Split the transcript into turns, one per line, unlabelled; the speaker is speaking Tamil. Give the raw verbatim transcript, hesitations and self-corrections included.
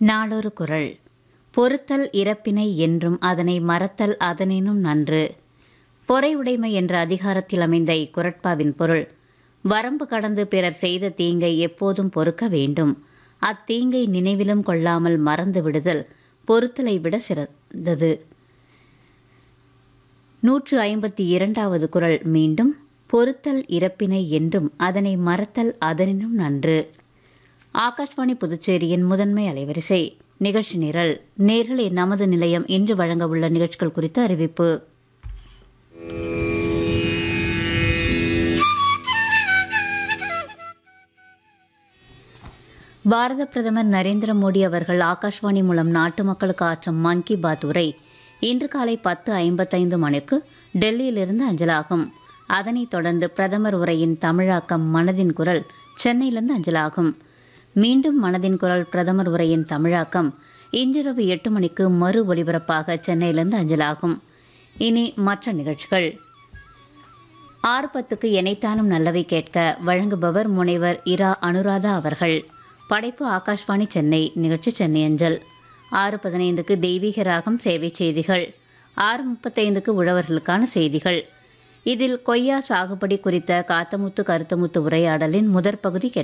நாளொரு குறள். பொறுத்தல் இறப்பினை என்றும் அதனை மறத்தல் அதனினும் நன்று. பொறையுடைமை என்ற அதிகாரத்தில் அமைந்த இக்குறட்பாவின் பொருள், வரம்பு கடந்து பிறர் செய்த தீங்கை எப்போதும் பொறுக்க வேண்டும். அத்தீங்கை நினைவிலும் கொள்ளாமல் மறந்து விடுதல் பொறுத்தலை விட சிறந்தது. நூற்று ஐம்பத்தி இரண்டாவது குறள். மீண்டும், பொறுத்தல் இறப்பினை என்றும் அதனை மறத்தல் அதனினும் நன்று. ஆகாஷ்வாணி புதுச்சேரியின் முதன்மை அலைவரிசை நிகழ்ச்சி நிரல். நேர்களே, நமது நிலையம் இன்று வழங்க உள்ள நிகழ்ச்சிகள் குறித்த அறிவிப்பு. பாரத பிரதமர் நரேந்திர மோடி அவர்கள் ஆகாஷ்வாணி மூலம் நாட்டு மக்களுக்கு ஆற்றும் மன் கி பாத் உரை இன்று காலை பத்து ஐம்பத்தைந்து மணிக்கு டெல்லியிலிருந்து அஞ்சலாகும். அதனைத் தொடர்ந்து பிரதமர் உரையின் தமிழாக்கம் மனதின் குரல் சென்னையிலிருந்து அஞ்சலாகும். மீண்டும் மனதின் குரல் பிரதமர் உரையின் தமிழாக்கம் இன்றிரவு எட்டு மணிக்கு மறு ஒலிபரப்பாக சென்னையிலிருந்து அஞ்சலாகும். இனி மற்ற நிகழ்ச்சிகள். ஆறு பத்துக்கு எனைத்தானும் நல்லவை கேட்க வழங்குபவர் முனைவர் இரா அனுராதா அவர்கள். படைப்பு ஆகாஷ்வாணி சென்னை. நிகழ்ச்சி சென்னை அஞ்சல். ஆறு பதினைந்துக்கு தெய்வீக ராகம் சேவை செய்திகள். ஆறு முப்பத்தைந்துக்கு உழவர்களுக்கான செய்திகள். இதில் கொய்யா சாகுபடி குறித்த காத்தமுத்து கருத்தமுத்து உரையாடலின் முதற் பகுதி